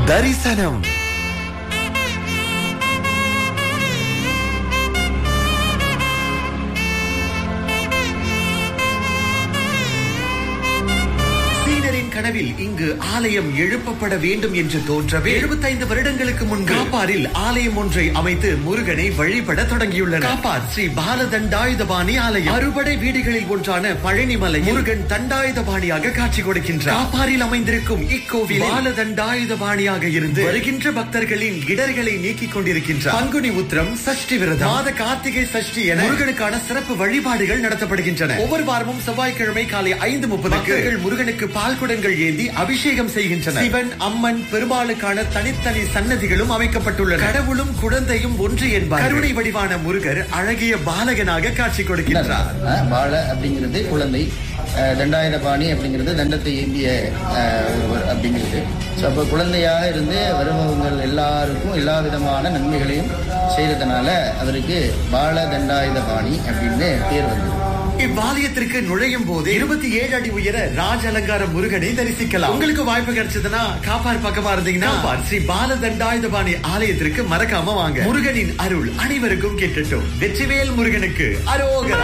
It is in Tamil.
தரிசனம். கனவில் இங்கு ஆலயம் எழுப்பப்பட வேண்டும் என்று தோற்றவே 75 வருடங்களுக்கு முன் காப்பாரில் ஆலயம் ஒன்றை அமைத்து முருகனை வழிபட தொடங்கியுள்ளனர். காப்பார் ஸ்ரீ பாலதண்டாயுதபாணி ஆலயம் அறுபடை வீடுகளில் ஒன்றான பழனிமலை முருகன் தண்டாயுதபாணியாக காட்சி கொடுக்கின்றார். காப்பாரில் அமைந்திருக்கும் இக்கோவில் பாலதண்டாயுதபாணியாக இருந்து வருகின்ற பக்தர்களின் இடர்களை நீக்கிக் கொண்டிருக்கின்றார். பங்குனி உத்திரம், சஷ்டி விரதம், மாத கார்த்திகை சஷ்டி என முருகனுக்கான சிறப்பு வழிபாடுகள் நடத்தப்படுகின்றன. ஒவ்வொரு வாரமும் செவ்வாய்க்கிழமை காலை 5:30 முருகனுக்கு பால் குடங்கள் ஏந்தி அபிஷேகம் செய்கின்றனர். சிவன், அம்மன், பெருமாளுக்கான தனித்தனி சன்னதிகளும் அமைக்கப்பட்டுள்ளன. கடவுளும் குழந்தையும் ஒன்று என்பார். கருணை வடிவான முருகர் அழகிய பாலகனாக காட்சி கொடுக்கின்றார். பால அப்படிங்கிறது குழந்தை, தண்டாயுதபாணி அப்படிங்கிறது தண்டத்தை ஏந்திய ஒருவர் அப்படிங்கிறது. அப்ப குழந்தையாக இருந்து வருபவங்கள் எல்லாருக்கும் எல்லா விதமான நன்மைகளையும் செய்யறதுனால அவருக்கு பால தண்டாயுதபாணி அப்படின்னு பேர் வந்தது. இவ்வாலயத்திற்கு நுழையும் போது 27 அடி உயர ராஜ அலங்கார முருகனை தரிசிக்கலாம். உங்களுக்கு வாய்ப்பு கிடைச்சதுன்னா காப்பார் பக்கமா இருந்தீங்கன்னா ஸ்ரீ பாலதண்டாயுதபாணி ஆலயத்திற்கு மறக்காம வாங்க. முருகனின் அருள் அனைவருக்கும் கிட்டட்டும். வெற்றிவேல் முருகனுக்கு அரோகரா.